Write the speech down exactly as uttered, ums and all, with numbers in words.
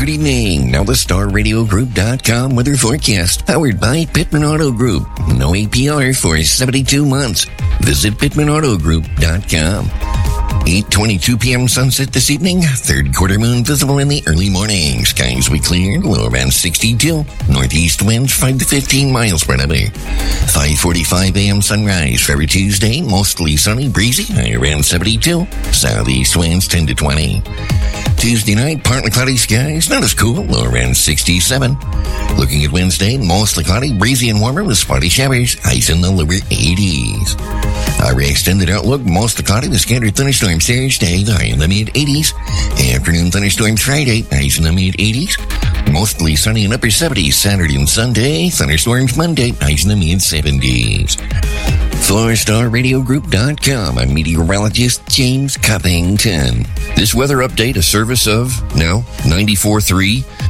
Good evening. Now the Star Radio Group dot com weather forecast, powered by Pittman Auto Group. No A P R for seventy-two months. Visit Pittman Auto Group dot com. eight twenty-two p.m. sunset this evening. Third quarter moon visible in the early morning. Skies will be clear, low around sixty-two. Northeast winds five to fifteen miles per hour. five forty-five a.m. sunrise for every Tuesday. Mostly sunny, breezy, high around seventy-two. Southeast winds ten to twenty. Tuesday night, partly cloudy skies, not as cool, low around sixty-seven. Looking at Wednesday, mostly cloudy, breezy and warmer with spotty showers, highs in the lower eighties. Our extended outlook, mostly cloudy with scattered thunderstorms Thursday, high in the mid-eighties. Afternoon thunderstorms Friday, highs in the mid-eighties. Mostly sunny and upper seventies Saturday and Sunday. Thunderstorms Monday, highs in the mid-seventies. For Star Radio Group dot com, I'm meteorologist James Covington. This weather update, a service of, now, ninety-four point three